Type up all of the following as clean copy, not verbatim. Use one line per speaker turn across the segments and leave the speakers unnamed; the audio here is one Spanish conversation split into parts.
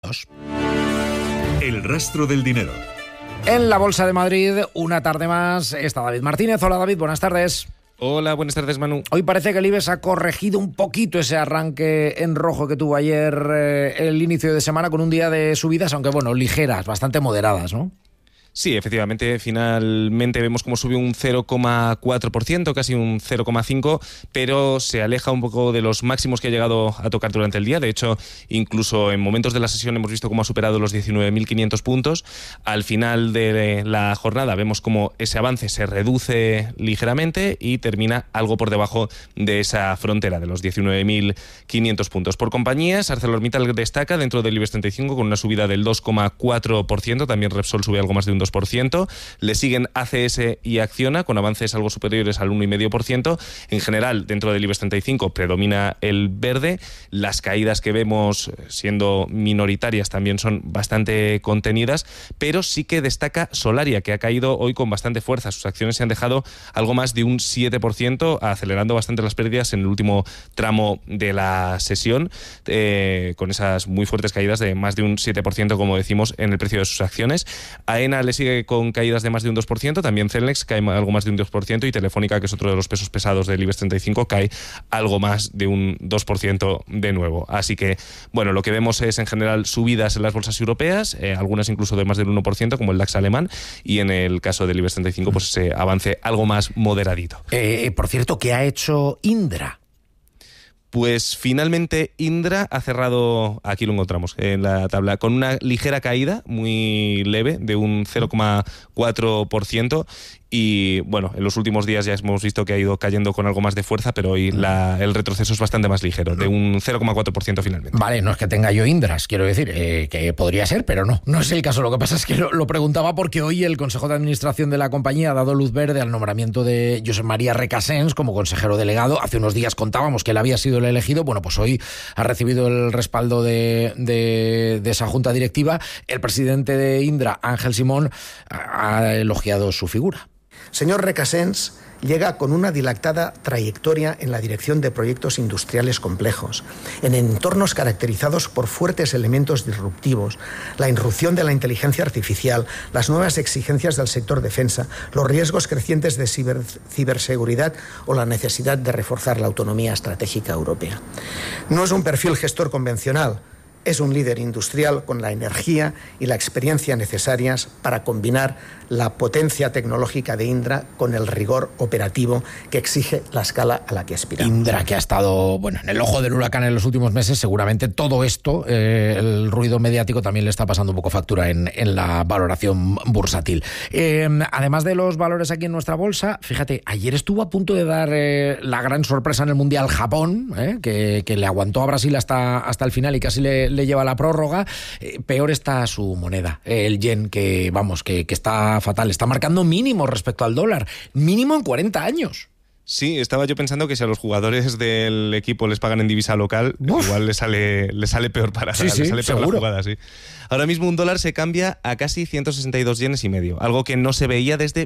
minutos.
El rastro del dinero.
En la Bolsa de Madrid, una tarde más, está David Martínez. Hola David, buenas tardes.
Hola, buenas tardes, Manu.
Hoy parece que el IBEX ha corregido un poquito ese arranque en rojo que tuvo ayer el inicio de semana, con un día de subidas, aunque bueno, ligeras, bastante moderadas, ¿no?
Sí, efectivamente, finalmente vemos cómo sube un 0,4%, casi un 0,5%, pero se aleja un poco de los máximos que ha llegado a tocar durante el día. De hecho, incluso en momentos de la sesión hemos visto cómo ha superado los 19.500 puntos. Al final de la jornada vemos cómo ese avance se reduce ligeramente y termina algo por debajo de esa frontera de los 19.500 puntos. Por compañías, ArcelorMittal destaca dentro del IBEX 35 con una subida del 2,4%, también Repsol sube algo más de un 2%. Le siguen ACS y Acciona con avances algo superiores al 1,5%. En general, dentro del IBEX 35 predomina el verde. Las caídas que vemos, siendo minoritarias, también son bastante contenidas, pero sí que destaca Solaria, que ha caído hoy con bastante fuerza. Sus acciones se han dejado algo más de un 7%, acelerando bastante las pérdidas en el último tramo de la sesión, con esas muy fuertes caídas de más de un 7%, como decimos, en el precio de sus acciones. AENA le sigue con caídas de más de un 2%, también Celnex cae algo más de un 2% y Telefónica, que es otro de los pesos pesados del IBEX 35, cae algo más de un 2% de nuevo. Así que, bueno, lo que vemos es en general subidas en las bolsas europeas, algunas incluso de más del 1%, como el DAX alemán, y en el caso del IBEX 35, pues ese avance algo más moderadito.
Por cierto, ¿qué ha hecho Indra?
Pues finalmente Indra ha cerrado, aquí lo encontramos en la tabla, con una ligera caída muy leve de un 0,4%. Y bueno, en los últimos días ya hemos visto que ha ido cayendo con algo más de fuerza, pero hoy el retroceso es bastante más ligero, de un 0,4% finalmente.
Vale, no es que tenga yo Indras, quiero decir, que podría ser, pero no es el caso. Lo que pasa es que lo preguntaba porque hoy el Consejo de Administración de la compañía ha dado luz verde al nombramiento de Josep María Recasens como consejero delegado. Hace unos días contábamos que él había sido el elegido. Bueno, pues hoy ha recibido el respaldo de esa junta directiva. El presidente de Indra, Ángel Simón, ha elogiado su figura.
Señor Recasens llega con una dilatada trayectoria en la dirección de proyectos industriales complejos, en entornos caracterizados por fuertes elementos disruptivos, la irrupción de la inteligencia artificial, las nuevas exigencias del sector defensa, los riesgos crecientes de ciberseguridad o la necesidad de reforzar la autonomía estratégica europea. No es un perfil gestor convencional. Es un líder industrial con la energía y la experiencia necesarias para combinar la potencia tecnológica de Indra con el rigor operativo que exige la escala a la que aspiramos.
Indra, que ha estado en el ojo del huracán en los últimos meses, seguramente todo esto, el ruido mediático también le está pasando un poco factura en la valoración bursátil. Además de los valores aquí en nuestra bolsa, fíjate, ayer estuvo a punto de dar la gran sorpresa en el Mundial Japón, que le aguantó a Brasil hasta el final y casi le lleva la prórroga. Peor está su moneda, el yen, que está fatal, está marcando mínimo respecto al dólar, mínimo en 40 años.
Sí, estaba yo pensando que si a los jugadores del equipo les pagan en divisa local, igual le sale peor para
sí, le sale peor la jugada,
sí. Ahora mismo un dólar se cambia a casi 162 yenes y medio, algo que no se veía desde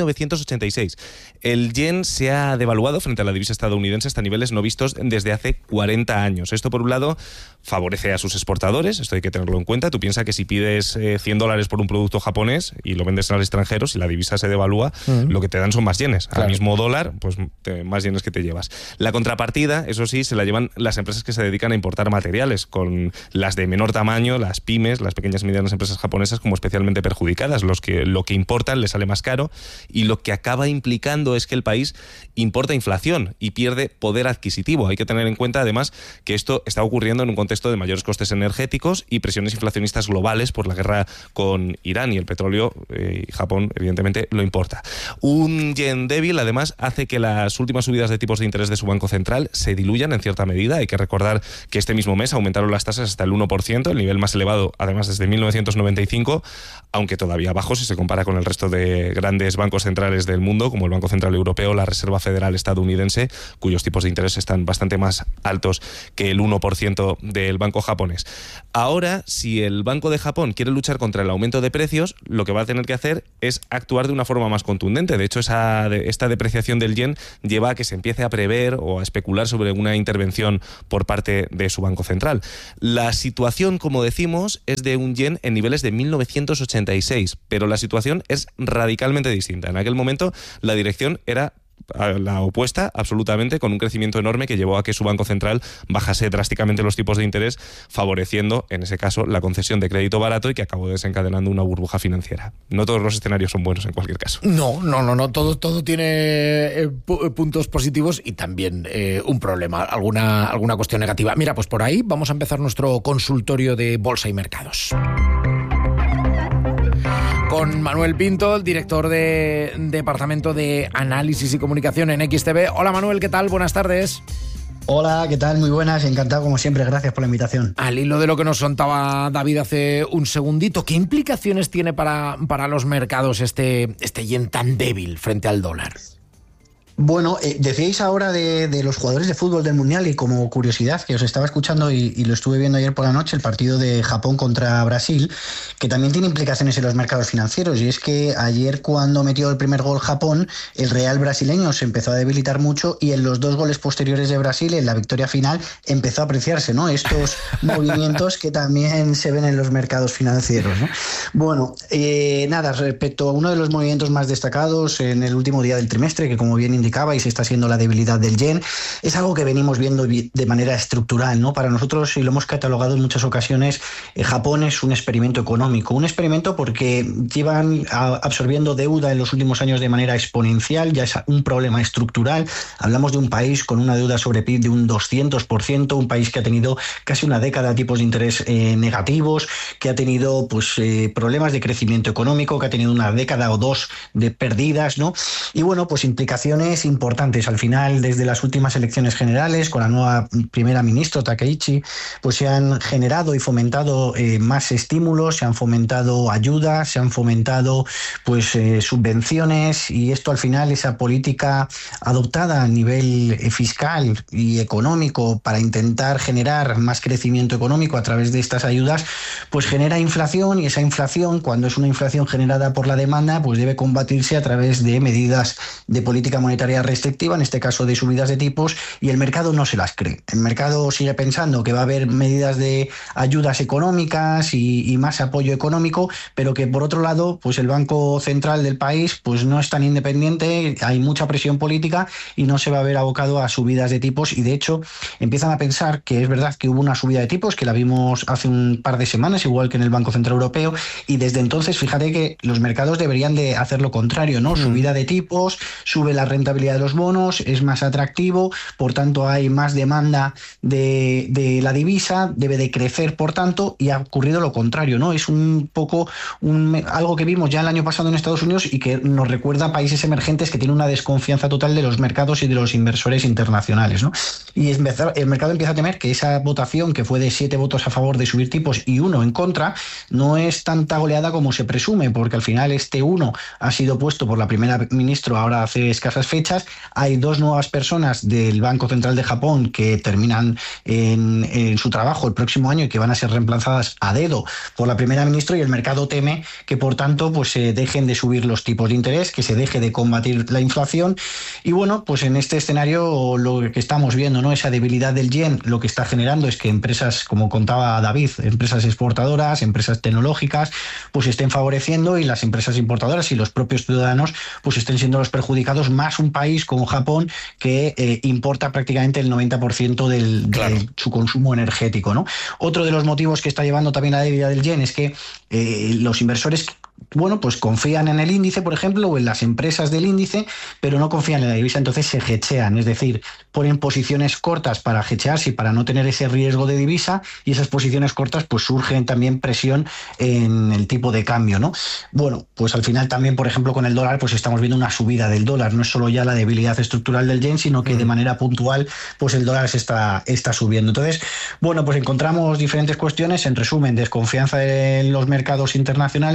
1986. El yen se ha devaluado frente a la divisa estadounidense hasta niveles no vistos desde hace 40 años. Esto, por un lado, favorece a sus exportadores, esto hay que tenerlo en cuenta. Tú piensas que si pides $100 por un producto japonés y lo vendes al extranjero, si la divisa se devalúa, lo que te dan son más yenes. Claro. Al mismo dólar, pues más yenes que te llevas. La contrapartida, eso sí, se la llevan las empresas que se dedican a importar materiales, con las de menor tamaño, las pymes, las pequeñas y medianas empresas japonesas, como especialmente perjudicadas. Lo que importan les sale más caro, y lo que acaba implicando es que el país importa inflación y pierde poder adquisitivo. Hay que tener en cuenta, además, que esto está ocurriendo en un contexto de mayores costes energéticos y presiones inflacionistas globales por la guerra con Irán, y el petróleo, Japón, evidentemente, lo importa. Un yen débil, además, hace que las últimas subidas de tipos de interés de su Banco Central se diluyan en cierta medida. Hay que recordar que este mismo mes aumentaron las tasas hasta el 1%, el nivel más elevado, además, desde 1995, aunque todavía bajo si se compara con el resto de grandes bancos centrales del mundo, como el Banco Central Europeo, la Reserva Federal estadounidense, cuyos tipos de interés están bastante más altos que el 1% del banco japonés. Ahora, si el Banco de Japón quiere luchar contra el aumento de precios, lo que va a tener que hacer es actuar de una forma más contundente. De hecho, esta depreciación del yen lleva a que se empiece a prever o a especular sobre una intervención por parte de su Banco Central. La situación, como decimos, es de un yen en niveles de 1986, pero la situación es radicalmente distinta. En aquel momento la dirección era la opuesta absolutamente, con un crecimiento enorme que llevó a que su Banco Central bajase drásticamente los tipos de interés, favoreciendo, en ese caso, la concesión de crédito barato y que acabó desencadenando una burbuja financiera. No todos los escenarios son buenos en cualquier caso.
No. Todo tiene puntos positivos y también un problema, alguna cuestión negativa. Mira, pues por ahí vamos a empezar nuestro consultorio de Bolsa y Mercados. Con Manuel Pinto, el director de Departamento de Análisis y Comunicación en XTB. Hola Manuel, ¿qué tal? Buenas tardes.
Hola, ¿qué tal? Muy buenas, encantado como siempre, gracias por la invitación.
Al hilo de lo que nos contaba David hace un segundito, ¿qué implicaciones tiene para los mercados este yen tan débil frente al dólar?
Bueno, decíais ahora de los jugadores de fútbol del Mundial y como curiosidad, que os estaba escuchando y lo estuve viendo ayer por la noche, el partido de Japón contra Brasil, que también tiene implicaciones en los mercados financieros, y es que ayer cuando metió el primer gol Japón, el real brasileño se empezó a debilitar mucho y en los 2 goles posteriores de Brasil, en la victoria final, empezó a apreciarse, ¿no?, estos movimientos que también se ven en los mercados financieros, ¿no? Bueno, nada, respecto a uno de los movimientos más destacados en el último día del trimestre, que como bien indicabais está siendo la debilidad del yen, es algo que venimos viendo de manera estructural, ¿no? Para nosotros, y lo hemos catalogado en muchas ocasiones, Japón es un experimento económico, un experimento porque llevan absorbiendo deuda en los últimos años de manera exponencial, ya es un problema estructural. Hablamos de un país con una deuda sobre PIB de un 200%, un país que ha tenido casi una década de tipos de interés negativos, que ha tenido problemas de crecimiento económico, que ha tenido una década o 2 de pérdidas, ¿no? Y bueno, pues implicaciones importantes. Al final, desde las últimas elecciones generales, con la nueva primera ministra, Takaichi, pues se han generado y fomentado más estímulos, se han fomentado ayudas, se han fomentado subvenciones, y esto al final, esa política adoptada a nivel fiscal y económico para intentar generar más crecimiento económico a través de estas ayudas, pues genera inflación, y esa inflación, cuando es una inflación generada por la demanda, pues debe combatirse a través de medidas de política monetaria restrictiva, en este caso de subidas de tipos, y el mercado no se las cree. El mercado sigue pensando que va a haber medidas de ayudas económicas y más apoyo económico, pero que por otro lado, pues el Banco Central del país pues no es tan independiente, hay mucha presión política y no se va a ver abocado a subidas de tipos, y de hecho empiezan a pensar que es verdad que hubo una subida de tipos, que la vimos hace un par de semanas, igual que en el Banco Central Europeo, y desde entonces fíjate que los mercados deberían de hacer lo contrario, ¿no? Subida de tipos, sube la rentabilidad de los bonos, es más atractivo, por tanto hay más demanda de la divisa, debe de crecer por tanto, y ha ocurrido lo contrario, ¿no? Es un poco algo que vimos ya el año pasado en Estados Unidos y que nos recuerda a países emergentes que tienen una desconfianza total de los mercados y de los inversores internacionales, ¿no? Y el mercado empieza a temer que esa votación, que fue de 7 votos a favor de subir tipos y 1 en contra, no es tanta goleada como se presume, porque al final este 1 ha sido puesto por la primera ministra ahora hace escasas fechas. Hay 2 nuevas personas del Banco Central de Japón que terminan en su trabajo el próximo año y que van a ser reemplazadas a dedo por la primera ministra, y el mercado teme que por tanto pues se dejen de subir los tipos de interés, que se deje de combatir la inflación. Y bueno, pues en este escenario lo que estamos viendo, ¿no?, esa debilidad del yen, lo que está generando es que empresas, como contaba David, empresas exportadoras, empresas tecnológicas, pues estén favoreciendo, y las empresas importadoras y los propios ciudadanos pues estén siendo los perjudicados, más un país como Japón que importa prácticamente el 90% de su consumo energético, ¿no? Otro de los motivos que está llevando también a la debilidad del yen es que los inversores pues confían en el índice, por ejemplo, o en las empresas del índice, pero no confían en la divisa, entonces se hedgean, es decir, ponen posiciones cortas para hedgearse y para no tener ese riesgo de divisa, y esas posiciones cortas pues surgen también presión en el tipo de cambio, ¿no? Bueno, pues al final también, por ejemplo, con el dólar, pues estamos viendo una subida del dólar, no es solo ya la debilidad estructural del yen, sino que de manera puntual pues el dólar se está subiendo. Entonces, bueno, pues encontramos diferentes cuestiones, en resumen, desconfianza en los mercados internacionales, demasiada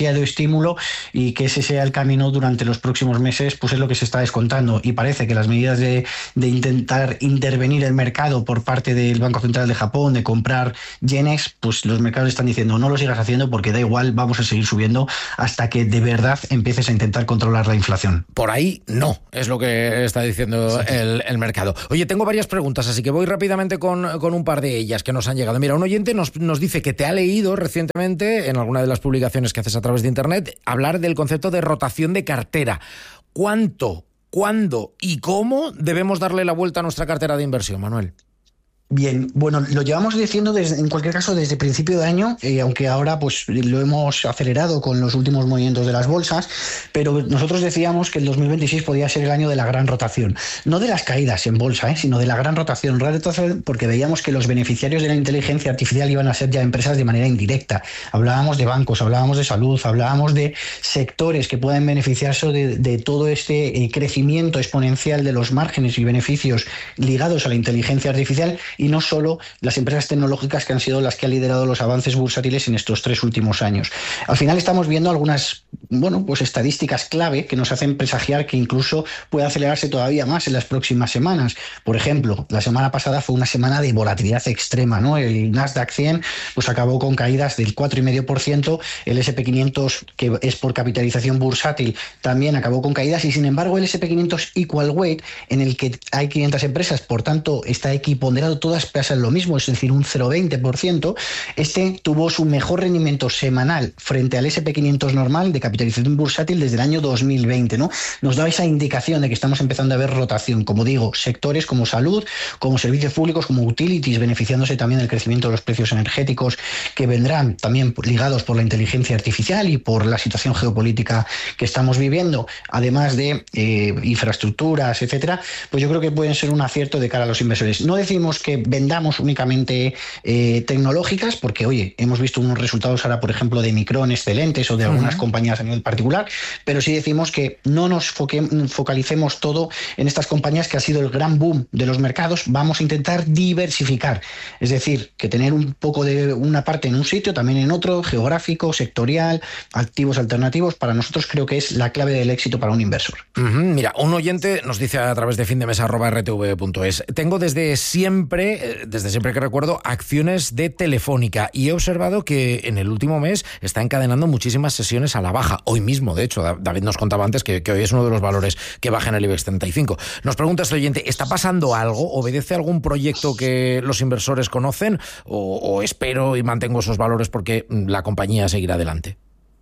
demasiado estímulo y que ese sea el camino durante los próximos meses, pues es lo que se está descontando. Y parece que las medidas de intentar intervenir el mercado por parte del Banco Central de Japón, de comprar yenes, pues los mercados están diciendo no lo sigas haciendo porque da igual, vamos a seguir subiendo hasta que de verdad empieces a intentar controlar la inflación.
Por ahí no, es lo que está diciendo el mercado. Oye, tengo varias preguntas, así que voy rápidamente con un par de ellas que nos han llegado. Mira, un oyente nos dice que te ha leído recientemente en alguna de las publicaciones que haces a través de Internet hablar del concepto de rotación de cartera. ¿Cuánto, cuándo y cómo debemos darle la vuelta a nuestra cartera de inversión, Manuel?
Bien, bueno, lo llevamos diciendo en cualquier caso desde principio de año, aunque ahora pues lo hemos acelerado con los últimos movimientos de las bolsas, pero nosotros decíamos que el 2026 podía ser el año de la gran rotación, no de las caídas en bolsa, sino de la gran rotación, porque veíamos que los beneficiarios de la inteligencia artificial iban a ser ya empresas de manera indirecta. Hablábamos de bancos, hablábamos de salud, hablábamos de sectores que pueden beneficiarse de todo este crecimiento exponencial de los márgenes y beneficios ligados a la inteligencia artificial, y no solo las empresas tecnológicas que han sido las que han liderado los avances bursátiles en estos 3 últimos años. Al final estamos viendo algunas estadísticas clave que nos hacen presagiar que incluso puede acelerarse todavía más en las próximas semanas. Por ejemplo, la semana pasada fue una semana de volatilidad extrema, ¿no? El Nasdaq 100 pues acabó con caídas del 4,5%, el S&P 500, que es por capitalización bursátil, también acabó con caídas, y sin embargo el S&P 500 Equal Weight, en el que hay 500 empresas, por tanto está equiponderado, todas pasan lo mismo, es decir, un 0,20%, este tuvo su mejor rendimiento semanal frente al S&P 500 normal de capitalización bursátil desde el año 2020, ¿no? Nos da esa indicación de que estamos empezando a ver rotación, como digo, sectores como salud, como servicios públicos, como utilities, beneficiándose también del crecimiento de los precios energéticos, que vendrán también ligados por la inteligencia artificial y por la situación geopolítica que estamos viviendo, además de infraestructuras, etcétera. Pues yo creo que pueden ser un acierto de cara a los inversores. No decimos que vendamos únicamente tecnológicas, porque oye, hemos visto unos resultados ahora, por ejemplo, de Micron excelentes o de algunas compañías a nivel particular, pero sí decimos que no nos focalicemos todo en estas compañías, que ha sido el gran boom de los mercados. Vamos a intentar diversificar, es decir, que tener un poco de una parte en un sitio, también en otro, geográfico, sectorial, activos alternativos. Para nosotros creo que es la clave del éxito para un inversor.
Mira, un oyente nos dice a través de findemesa@rtv.es: tengo desde siempre que recuerdo acciones de Telefónica y he observado que en el último mes está encadenando muchísimas sesiones a la baja. Hoy mismo, de hecho, David nos contaba antes que hoy es uno de los valores que baja en el IBEX 35. Nos pregunta este oyente: ¿está pasando algo? ¿Obedece a algún proyecto que los inversores conocen? ¿O espero y mantengo esos valores porque la compañía seguirá adelante?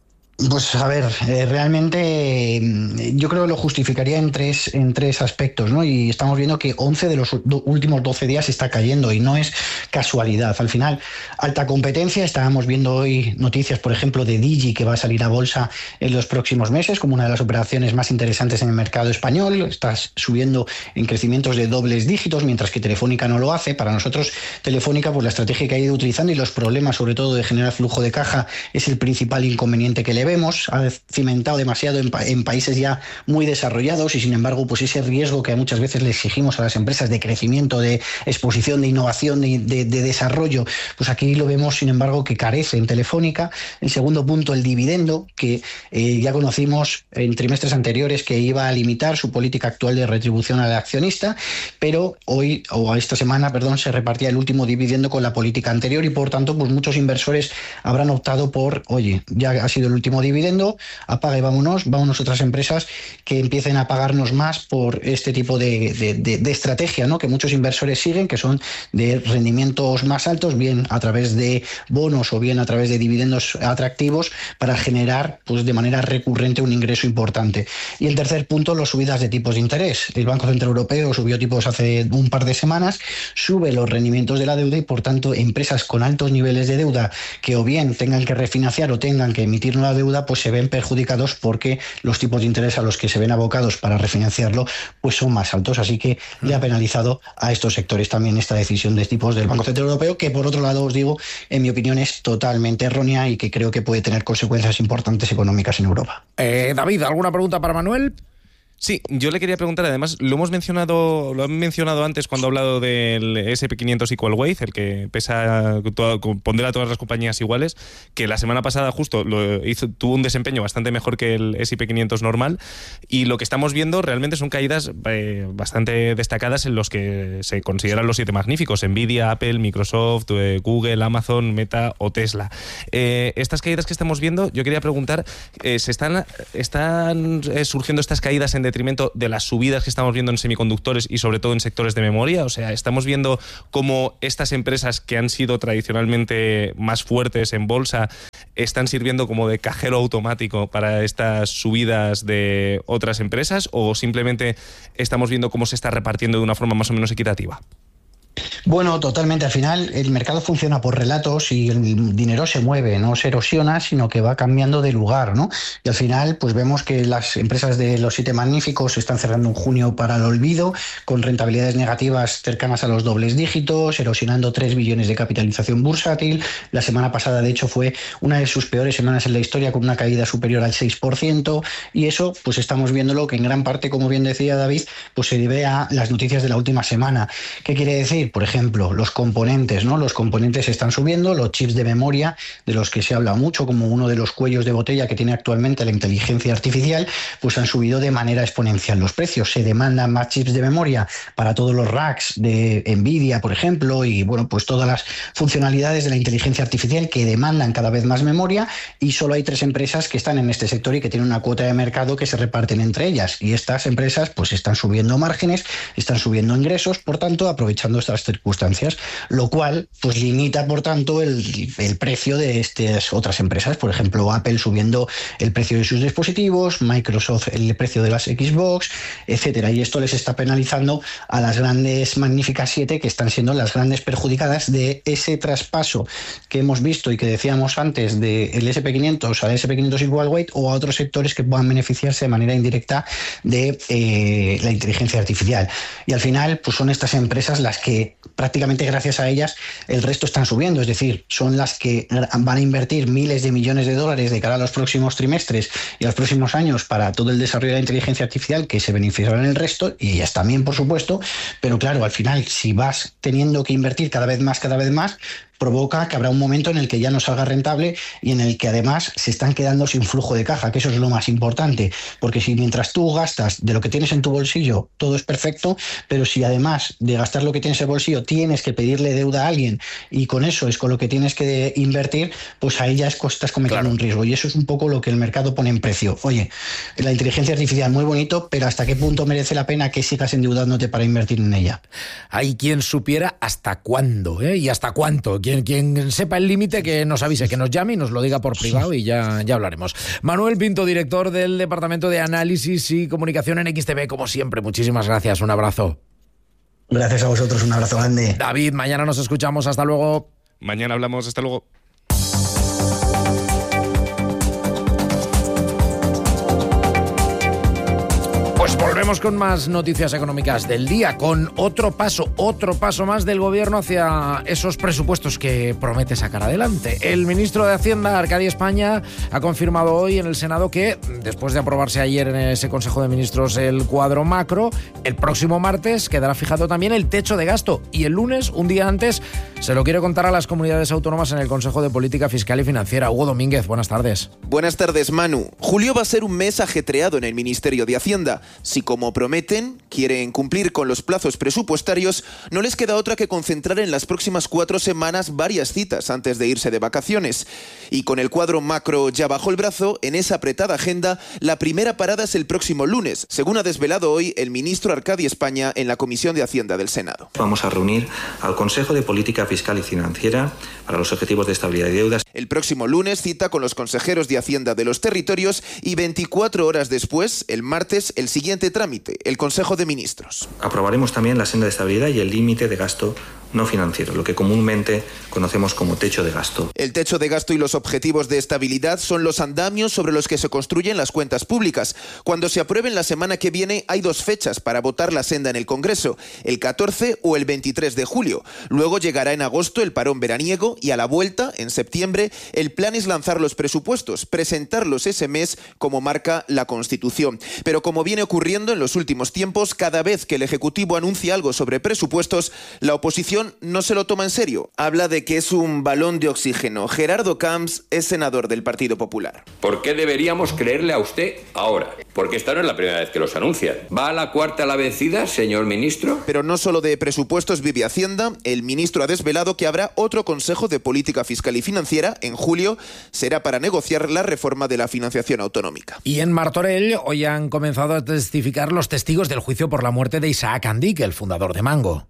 Pues a ver, realmente yo creo que lo justificaría en tres aspectos, ¿no? Y estamos viendo que 11 de los últimos 12 días está cayendo y no es casualidad. Al final, alta competencia. Estábamos viendo hoy noticias, por ejemplo, de Digi, que va a salir a bolsa en los próximos meses como una de las operaciones más interesantes en el mercado español. Está subiendo en crecimientos de dobles dígitos, mientras que Telefónica no lo hace. Para nosotros, Telefónica, pues la estrategia que ha ido utilizando y los problemas, sobre todo de generar flujo de caja, es el principal inconveniente que le vemos. Ha cimentado demasiado en países ya muy desarrollados, y sin embargo pues ese riesgo que muchas veces le exigimos a las empresas de crecimiento, de exposición, de innovación, de desarrollo, pues aquí lo vemos sin embargo que carece en Telefónica. El segundo punto, el dividendo, que ya conocimos en trimestres anteriores que iba a limitar su política actual de retribución al accionista, pero hoy, o esta semana, se repartía el último dividendo con la política anterior, y por tanto pues muchos inversores habrán optado por, oye, ya ha sido el último dividendo, apaga y vámonos a otras empresas que empiecen a pagarnos más por este tipo de estrategia, ¿no?, que muchos inversores siguen, que son de rendimientos más altos, bien a través de bonos o bien a través de dividendos atractivos, para generar pues de manera recurrente un ingreso importante. Y el tercer punto, las subidas de tipos de interés. El Banco Central Europeo subió tipos hace un par de semanas, sube los rendimientos de la deuda, y por tanto empresas con altos niveles de deuda que o bien tengan que refinanciar o tengan que emitir nueva deuda, pues se ven perjudicados porque los tipos de interés a los que se ven abocados para refinanciarlo pues son más altos. Así que le ha penalizado a estos sectores también esta decisión de tipos del Banco Central Europeo, que por otro lado os digo, en mi opinión es totalmente errónea y que creo que puede tener consecuencias importantes económicas en Europa.
David, ¿alguna pregunta para Manuel?
Sí, yo le quería preguntar, además, lo han mencionado antes cuando ha hablado del SP500 Equal Weight, el que pondera todas las compañías iguales, que la semana pasada justo tuvo un desempeño bastante mejor que el SP500 normal, y lo que estamos viendo realmente son caídas bastante destacadas en los que se consideran los 7 magníficos: Nvidia, Apple, Microsoft, Google, Amazon, Meta o Tesla. Estas caídas que estamos viendo, yo quería preguntar, ¿están surgiendo estas caídas en detrimento de las subidas que estamos viendo en semiconductores y sobre todo en sectores de memoria? O sea, estamos viendo cómo estas empresas que han sido tradicionalmente más fuertes en bolsa están sirviendo como de cajero automático para estas subidas de otras empresas, o simplemente estamos viendo cómo se está repartiendo de una forma más o menos equitativa.
Bueno, totalmente. Al final el mercado funciona por relatos y el dinero se mueve, no se erosiona, sino que va cambiando de lugar, ¿no? Y al final pues vemos que las empresas de los 7 magníficos están cerrando en junio para el olvido, con rentabilidades negativas cercanas a los dobles dígitos, erosionando 3 billones de capitalización bursátil. La semana pasada, de hecho, fue una de sus peores semanas en la historia, con una caída superior al 6%, y eso pues estamos viéndolo que en gran parte, como bien decía David, pues se debe a las noticias de la última semana. ¿Qué quiere decir? Por ejemplo, los componentes, ¿no? Los componentes están subiendo, los chips de memoria, de los que se habla mucho como uno de los cuellos de botella que tiene actualmente la inteligencia artificial, pues han subido de manera exponencial los precios. Se demandan más chips de memoria para todos los racks de Nvidia, por ejemplo, y bueno, pues todas las funcionalidades de la inteligencia artificial que demandan cada vez más memoria, y solo hay 3 empresas que están en este sector y que tienen una cuota de mercado que se reparten entre ellas, y estas empresas pues están subiendo márgenes, están subiendo ingresos, por tanto, aprovechando estas circunstancias, lo cual pues limita, por tanto, el precio de estas otras empresas. Por ejemplo, Apple subiendo el precio de sus dispositivos, Microsoft el precio de las Xbox, etcétera, y esto les está penalizando a las grandes magníficas 7, que están siendo las grandes perjudicadas de ese traspaso que hemos visto y que decíamos antes del SP500 al SP500 Equal Weight, o a otros sectores que puedan beneficiarse de manera indirecta de la inteligencia artificial. Y al final pues son estas empresas las que prácticamente gracias a ellas el resto están subiendo, es decir, son las que van a invertir miles de millones de dólares de cara a los próximos trimestres y a los próximos años para todo el desarrollo de la inteligencia artificial, que se beneficiarán el resto, y ellas también, por supuesto, pero claro, al final, si vas teniendo que invertir cada vez más, provoca que habrá un momento en el que ya no salga rentable y en el que además se están quedando sin flujo de caja, que eso es lo más importante, porque si mientras tú gastas de lo que tienes en tu bolsillo todo es perfecto, pero si además de gastar lo que tienes en el bolsillo tienes que pedirle deuda a alguien y con eso es con lo que tienes que invertir, pues ahí ya estás cometiendo un riesgo, y eso es un poco lo que el mercado pone en precio. Oye, la inteligencia artificial muy bonito, pero ¿hasta qué punto merece la pena que sigas endeudándote para invertir en ella?
Hay quien supiera hasta cuándo, y hasta cuánto. Quien sepa el límite, que nos avise, que nos llame y nos lo diga por privado, y ya hablaremos. Manuel Pinto, director del Departamento de Análisis y Comunicación en XTB, como siempre, muchísimas gracias, un abrazo.
Gracias a vosotros, un abrazo grande.
David, mañana nos escuchamos, hasta luego.
Mañana hablamos, hasta luego.
Pues volvemos con más noticias económicas del día, con otro paso más del gobierno hacia esos presupuestos que promete sacar adelante. El ministro de Hacienda, Arcadi España, ha confirmado hoy en el Senado que, después de aprobarse ayer en ese Consejo de Ministros el cuadro macro, el próximo martes quedará fijado también el techo de gasto, y el lunes, un día antes, se lo quiere contar a las comunidades autónomas en el Consejo de Política Fiscal y Financiera. Hugo Domínguez, buenas tardes.
Buenas tardes, Manu. Julio va a ser un mes ajetreado en el Ministerio de Hacienda. Si, como prometen, quieren cumplir con los plazos presupuestarios, no les queda otra que concentrar en las próximas 4 semanas varias citas antes de irse de vacaciones. Y con el cuadro macro ya bajo el brazo, en esa apretada agenda, la primera parada es el próximo lunes, según ha desvelado hoy el ministro Arcadi España en la Comisión de Hacienda del Senado.
Vamos a reunir al Consejo de Política Fiscal y Financiera para los objetivos de estabilidad y deudas.
El próximo lunes cita con los consejeros de Hacienda de los territorios y 24 horas después, el martes, el siguiente trámite, el Consejo de Ministros.
Aprobaremos también la senda de estabilidad y el límite de gasto no financiero, lo que comúnmente conocemos como techo de gasto.
El techo de gasto y los objetivos de estabilidad son los andamios sobre los que se construyen las cuentas públicas. Cuando se aprueben la semana que viene hay 2 fechas para votar la senda en el Congreso, el 14 o el 23 de julio. Luego llegará en agosto el parón veraniego y a la vuelta, en septiembre, el plan es lanzar los presupuestos, presentarlos ese mes como marca la Constitución. Pero como viene ocurriendo en los últimos tiempos, cada vez que el Ejecutivo anuncia algo sobre presupuestos, la oposición no se lo toma en serio. Habla de que es un balón de oxígeno. Gerardo Camps es senador del Partido Popular.
¿Por qué deberíamos creerle a usted ahora? Porque esta no es la primera vez que los anuncian. ¿Va a la cuarta la vencida, señor ministro?
Pero no solo de presupuestos vive Hacienda. El ministro ha desvelado que habrá otro Consejo de Política Fiscal y Financiera en julio. Será para negociar la reforma de la financiación autonómica.
Y en Martorell hoy han comenzado a testificar los testigos del juicio por la muerte de Isaac Andic, el fundador de Mango.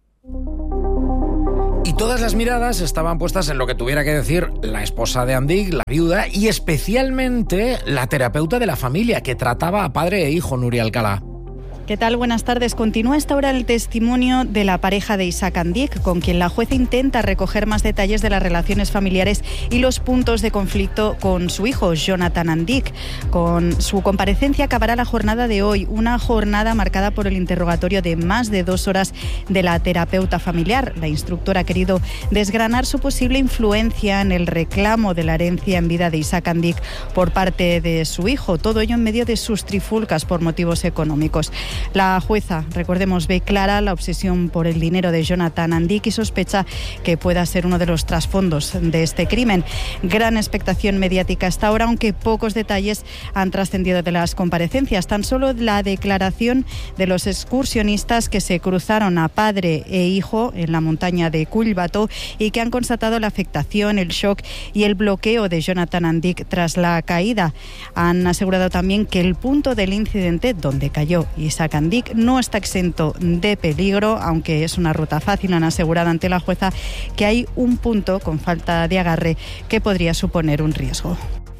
Y todas las miradas estaban puestas en lo que tuviera que decir la esposa de Andic, la viuda, y especialmente la terapeuta de la familia, que trataba a padre e hijo, Nuria Alcalá.
¿Qué tal? Buenas tardes. Continúa esta hora el testimonio de la pareja de Isaac Andic, con quien la jueza intenta recoger más detalles de las relaciones familiares y los puntos de conflicto con su hijo, Jonathan Andic. Con su comparecencia acabará la jornada de hoy, una jornada marcada por el interrogatorio de más de 2 horas de la terapeuta familiar. La instructora ha querido desgranar su posible influencia en el reclamo de la herencia en vida de Isaac Andic por parte de su hijo, todo ello en medio de sus trifulcas por motivos económicos. La jueza, recordemos, ve clara la obsesión por el dinero de Jonathan Andic y sospecha que pueda ser uno de los trasfondos de este crimen. Gran expectación mediática hasta ahora, aunque pocos detalles han trascendido de las comparecencias. Tan solo la declaración de los excursionistas que se cruzaron a padre e hijo en la montaña de Collbató y que han constatado la afectación, el shock y el bloqueo de Jonathan Andic tras la caída. Han asegurado también que el punto del incidente donde cayó Isaac Andic no está exento de peligro, aunque es una ruta fácil. Han asegurado ante la jueza que hay un punto con falta de agarre que podría suponer un riesgo.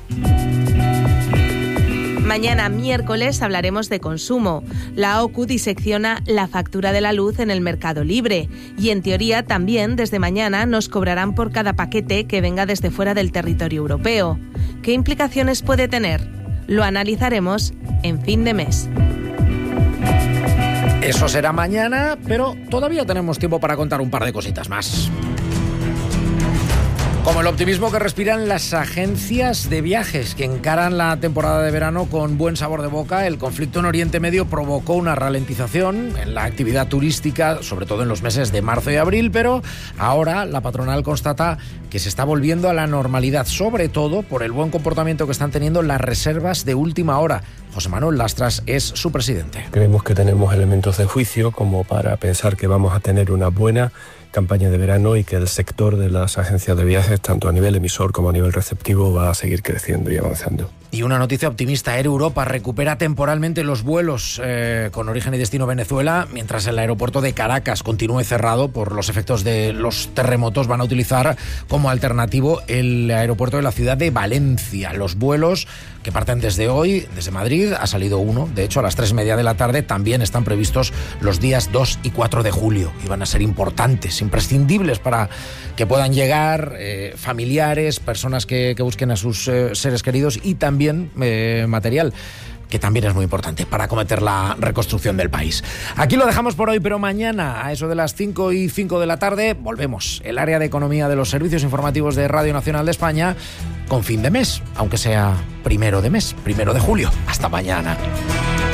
Mañana, miércoles, hablaremos de consumo. La OCU disecciona la factura de la luz en el mercado libre y, en teoría, también desde mañana nos cobrarán por cada paquete que venga desde fuera del territorio europeo. ¿Qué implicaciones puede tener? Lo analizaremos en fin de mes.
Eso será mañana, pero todavía tenemos tiempo para contar un par de cositas más. Como el optimismo que respiran las agencias de viajes que encaran la temporada de verano con buen sabor de boca, el conflicto en Oriente Medio provocó una ralentización en la actividad turística, sobre todo en los meses de marzo y abril, pero ahora la patronal constata que se está volviendo a la normalidad, sobre todo por el buen comportamiento que están teniendo las reservas de última hora. José Manuel Lastras es su presidente.
Creemos que tenemos elementos de juicio como para pensar que vamos a tener una buena campaña de verano y que el sector de las agencias de viajes, tanto a nivel emisor como a nivel receptivo, va a seguir creciendo y avanzando.
Y una noticia optimista: Air Europa recupera temporalmente los vuelos con origen y destino Venezuela, mientras el aeropuerto de Caracas continúe cerrado por los efectos de los terremotos. Van a utilizar como alternativo el aeropuerto de la ciudad de Valencia. Los vuelos que parten desde hoy, desde Madrid, ha salido uno, de hecho a las 3:30 de la tarde, también están previstos los días 2 y 4 de julio y van a ser importantes, imprescindibles para que puedan llegar familiares, personas que busquen a sus seres queridos y también material, que también es muy importante para acometer la reconstrucción del país. Aquí lo dejamos por hoy, pero mañana a eso de las 5:05 de la tarde volvemos. El área de economía de los servicios informativos de Radio Nacional de España con fin de mes, aunque sea 1 de mes, 1 de julio. Hasta mañana.